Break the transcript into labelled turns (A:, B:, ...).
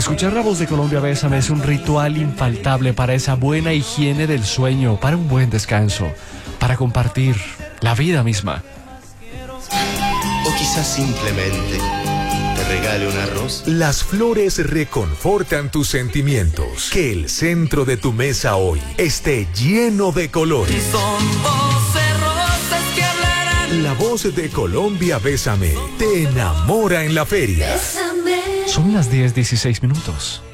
A: Escuchar la voz de Colombia Bésame es un ritual infaltable para esa buena higiene del sueño, para un buen descanso, para compartir la vida misma.
B: O quizás simplemente te regale una rosa.
C: Las flores reconfortan tus sentimientos. Que el centro de tu mesa hoy esté lleno de colores.
D: Son 12 rosas que hablarán.
C: La voz de Colombia Bésame te enamora en la feria.
A: Son las 10:16.